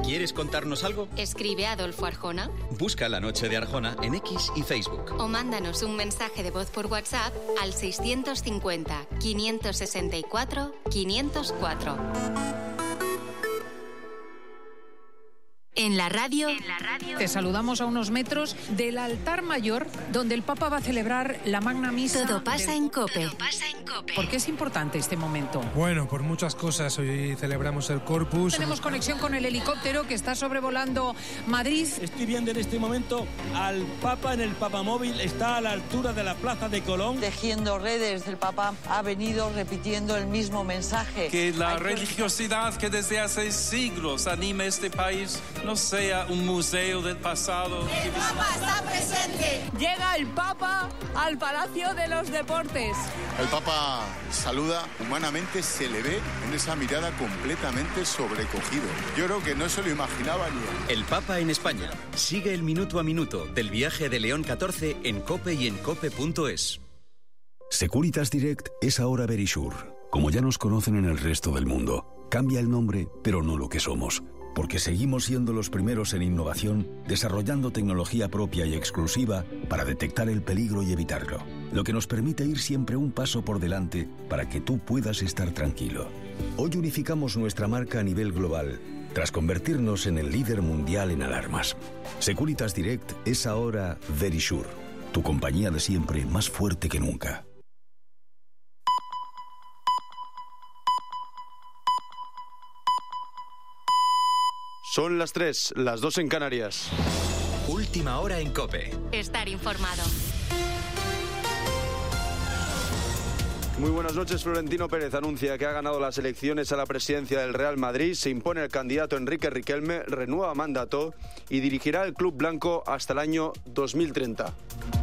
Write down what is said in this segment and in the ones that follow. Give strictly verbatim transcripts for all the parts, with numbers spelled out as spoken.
¿Quieres contarnos algo? Escribe a Adolfo Arjona. Busca La Noche de Arjona en X y Facebook. O mándanos un mensaje de voz por WhatsApp al seiscientos cincuenta, quinientos sesenta y cuatro, quinientos cuatro. En la radio, en la radio. Te saludamos a unos metros del altar mayor, donde el Papa va a celebrar la Magna Misa. Todo pasa del... en COPE. Todo pasa en COPE. ¿Por qué es importante este momento? Bueno, por muchas cosas. Hoy celebramos el Corpus. Tenemos conexión con el helicóptero que está sobrevolando Madrid. Estoy viendo en este momento al Papa en el Papamóvil. Está a la altura de la Plaza de Colón. Tejiendo redes, el Papa ha venido repitiendo el mismo mensaje. Que la religiosidad que desde hace siglos anima este país no sea un museo del pasado. El Papa está presente. Llega el Papa al Palacio de los Deportes. El Papa saluda, humanamente se le ve en esa mirada completamente sobrecogido. Yo creo que no se lo imaginaba ni él. El Papa en España. Sigue el minuto a minuto del viaje de León catorce en COPE y en cope punto es. Securitas Direct es ahora Verisure. Como ya nos conocen en el resto del mundo, cambia el nombre, pero no lo que somos. Porque seguimos siendo los primeros en innovación, desarrollando tecnología propia y exclusiva para detectar el peligro y evitarlo. Lo que nos permite ir siempre un paso por delante para que tú puedas estar tranquilo. Hoy unificamos nuestra marca a nivel global, tras convertirnos en el líder mundial en alarmas. Securitas Direct es ahora Verisure, tu compañía de siempre más fuerte que nunca. Son las tres, las dos en Canarias. Última hora en COPE. Estar informado. Muy buenas noches. Florentino Pérez anuncia que ha ganado las elecciones a la presidencia del Real Madrid, se impone el candidato Enrique Riquelme, renueva mandato y dirigirá el club blanco hasta el año dos mil treinta.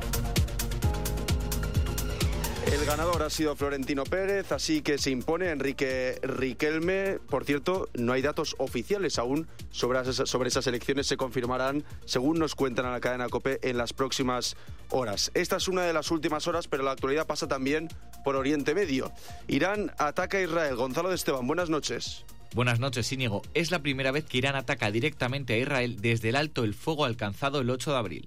El ganador ha sido Florentino Pérez, así que se impone Enrique Riquelme. Por cierto, no hay datos oficiales aún sobre esas, sobre esas elecciones, se confirmarán, según nos cuentan a la cadena COPE, en las próximas horas. Esta es una de las últimas horas, pero la actualidad pasa también por Oriente Medio. Irán ataca a Israel. Gonzalo de Esteban, buenas noches. Buenas noches, Íñigo. Es la primera vez que Irán ataca directamente a Israel desde el alto el fuego alcanzado el ocho de abril.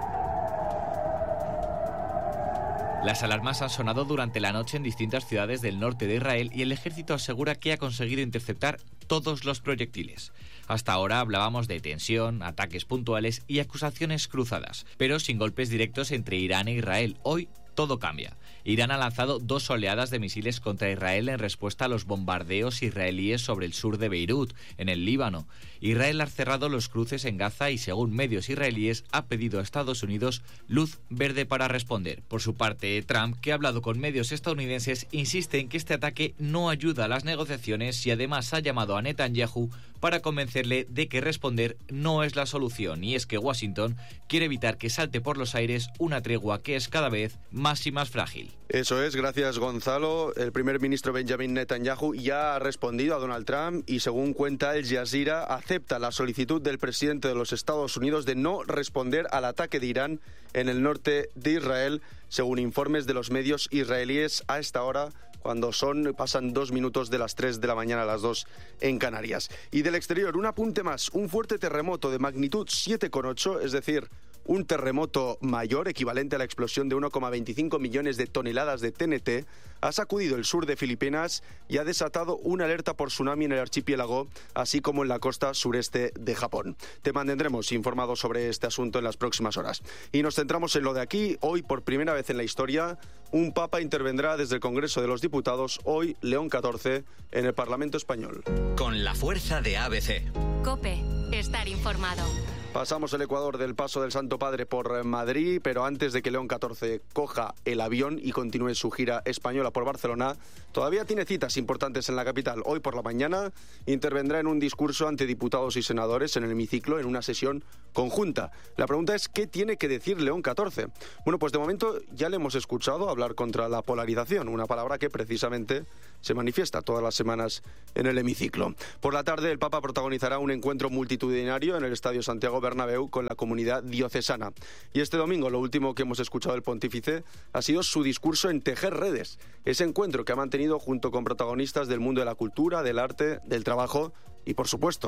Las alarmas han sonado durante la noche en distintas ciudades del norte de Israel y el ejército asegura que ha conseguido interceptar todos los proyectiles. Hasta ahora hablábamos de tensión, ataques puntuales y acusaciones cruzadas, pero sin golpes directos entre Irán e Israel. Hoy todo cambia. Irán ha lanzado dos oleadas de misiles contra Israel en respuesta a los bombardeos israelíes sobre el sur de Beirut, en el Líbano. Israel ha cerrado los cruces en Gaza y, según medios israelíes, ha pedido a Estados Unidos luz verde para responder. Por su parte, Trump, que ha hablado con medios estadounidenses, insiste en que este ataque no ayuda a las negociaciones y además ha llamado a Netanyahu para convencerle de que responder no es la solución, y es que Washington quiere evitar que salte por los aires una tregua que es cada vez más y más frágil. Eso es, gracias Gonzalo. El primer ministro Benjamin Netanyahu ya ha respondido a Donald Trump y, según cuenta Al Jazeera, acepta la solicitud del presidente de los Estados Unidos de no responder al ataque de Irán en el norte de Israel, según informes de los medios israelíes a esta hora, cuando son pasan dos minutos de las tres de la mañana a las dos en Canarias. Y del exterior, un apunte más, un fuerte terremoto de magnitud siete coma ocho, es decir, un terremoto mayor, equivalente a la explosión de uno coma veinticinco millones de toneladas de T N T, ha sacudido el sur de Filipinas y ha desatado una alerta por tsunami en el archipiélago, así como en la costa sureste de Japón. Te mantendremos informado sobre este asunto en las próximas horas. Y nos centramos en lo de aquí. Hoy, por primera vez en la historia, un papa intervendrá desde el Congreso de los Diputados, hoy León catorce, en el Parlamento español. Con la fuerza de A B C. COPE. Estar informado. Pasamos el Ecuador del paso del Santo Padre por Madrid, pero antes de que León catorce coja el avión y continúe su gira española por Barcelona, todavía tiene citas importantes en la capital. Hoy por la mañana intervendrá en un discurso ante diputados y senadores en el hemiciclo en una sesión conjunta. La pregunta es, ¿qué tiene que decir León catorce? Bueno, pues de momento ya le hemos escuchado hablar contra la polarización, una palabra que precisamente se manifiesta todas las semanas en el hemiciclo. Por la tarde, el Papa protagonizará un encuentro multitudinario en el Estadio Santiago Bernabéu con la comunidad diocesana. Y este domingo lo último que hemos escuchado del pontífice ha sido su discurso en Tejer Redes, ese encuentro que ha mantenido junto con protagonistas del mundo de la cultura, del arte, del trabajo y, por supuesto,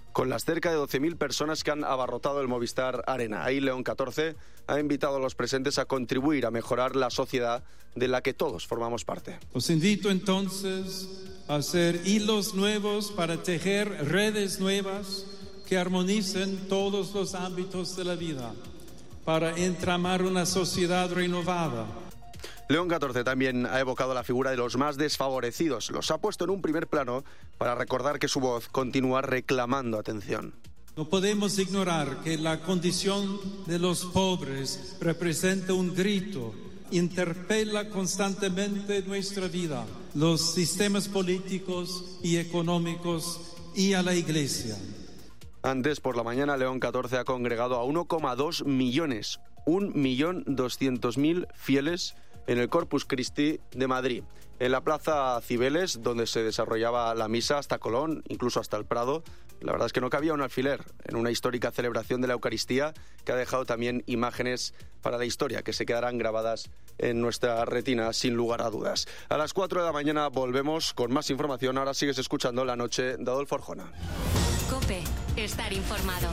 con las cerca de doce mil personas que han abarrotado el Movistar Arena. Ahí León catorce ha invitado a los presentes a contribuir a mejorar la sociedad de la que todos formamos parte. Os invito entonces a hacer hilos nuevos para tejer redes nuevas que armonicen todos los ámbitos de la vida, para entramar una sociedad renovada. León catorce también ha evocado la figura de los más desfavorecidos. Los ha puesto en un primer plano para recordar que su voz continúa reclamando atención. No podemos ignorar que la condición de los pobres representa un grito, interpela constantemente nuestra vida, los sistemas políticos y económicos y a la Iglesia. Antes, por la mañana, León catorce ha congregado a uno coma dos millones, un millón doscientos mil fieles en el Corpus Christi de Madrid. En la Plaza Cibeles, donde se desarrollaba la misa, hasta Colón, incluso hasta el Prado, la verdad es que no cabía un alfiler en una histórica celebración de la Eucaristía que ha dejado también imágenes para la historia que se quedarán grabadas en nuestra retina sin lugar a dudas. A las cuatro de la mañana volvemos con más información. Ahora sigues escuchando La Noche de Adolfo Arjona. COPE. Estar informado.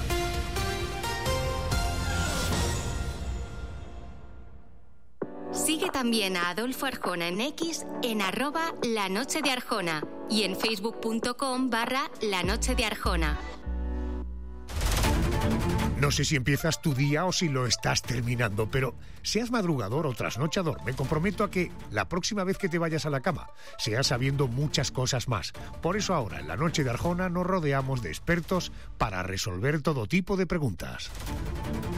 Sigue también a Adolfo Arjona en X en arroba La Noche de Arjona y en facebook.com barra La Noche de Arjona. No sé si empiezas tu día o si lo estás terminando, pero seas madrugador o trasnochador, me comprometo a que la próxima vez que te vayas a la cama seas sabiendo muchas cosas más. Por eso ahora, en La Noche de Arjona, nos rodeamos de expertos para resolver todo tipo de preguntas.